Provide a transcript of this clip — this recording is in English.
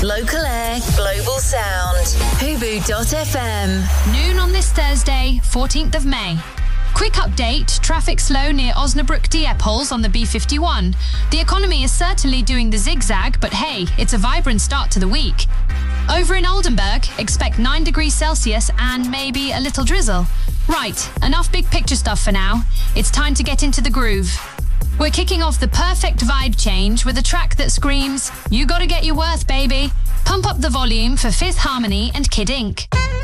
Local air, global sound. Hubu.fm. Noon on this Thursday, 14th of May. Quick update, traffic slow near Osnabrück Diepholz on the B51. The economy is certainly doing the zigzag, but hey, it's a vibrant start to the week. Over in Oldenburg, expect 9 degrees Celsius and maybe a little drizzle. Right, enough big picture stuff for now. It's time to get into the groove. We're kicking off the perfect vibe change with a track that screams, "You gotta get your worth, baby." Pump up the volume for Fifth Harmony and Kid Ink.